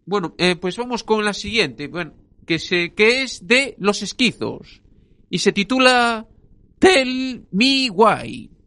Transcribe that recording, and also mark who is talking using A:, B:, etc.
A: Bueno, pues vamos con la siguiente, bueno, que es de Los Esquizos y se titula Tell Me Why.